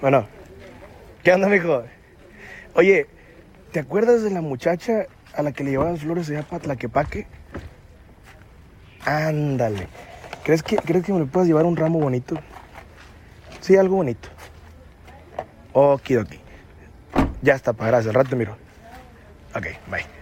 Bueno, ¿qué onda, mijo? Oye, ¿te acuerdas de la muchacha a la que le llevaban flores allá para Tlaquepaque? Ándale. ¿Crees que me le puedas llevar un ramo bonito? Sí, algo bonito. Okidoki. Ya está, pa, gracias. Al rato te miro. Ok, bye.